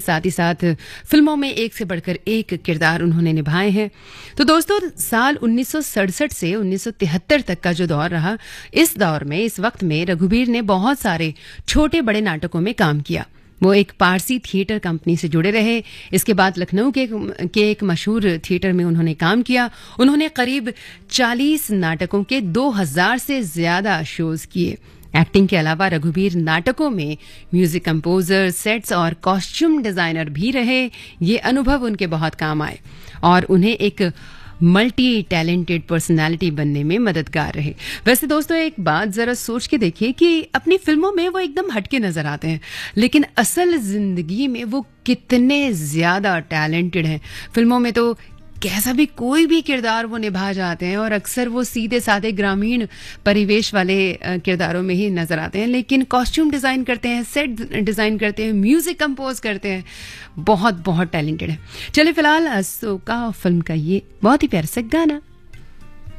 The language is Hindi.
साथ ही साथ फिल्मों में एक से बढ़कर एक किरदार उन्होंने निभाए हैं। तो दोस्तों, साल 1967 से 1973 तक का जो दौर रहा, इस दौर में, इस वक्त में रघुवीर ने बहुत सारे छोटे बड़े नाटकों में काम किया। वो एक पारसी थिएटर कंपनी से जुड़े रहे। इसके बाद लखनऊ के एक मशहूर थिएटर में उन्होंने काम किया। उन्होंने करीब 40 नाटकों के 2000 से ज्यादा शोज किए। एक्टिंग के अलावा रघुवीर नाटकों में म्यूजिक कंपोजर, सेट्स और कॉस्ट्यूम डिजाइनर भी रहे। ये अनुभव उनके बहुत काम आए और उन्हें एक मल्टी टैलेंटेड पर्सनालिटी बनने में मददगार रहे। वैसे दोस्तों, एक बात जरा सोच के देखिए कि अपनी फिल्मों में वो एकदम हटके नजर आते हैं, लेकिन असल जिंदगी में वो कितने ज्यादा टैलेंटेड हैं। फिल्मों में तो कैसा भी कोई भी किरदार वो निभा जाते हैं और अक्सर वो सीधे साधे ग्रामीण परिवेश वाले किरदारों में ही नजर आते हैं, लेकिन कॉस्ट्यूम डिजाइन करते हैं, सेट डिजाइन करते हैं, म्यूजिक कंपोज करते हैं। बहुत बहुत टैलेंटेड है। चलिए फिलहाल अशोका फिल्म का ये बहुत ही प्यारा सा गाना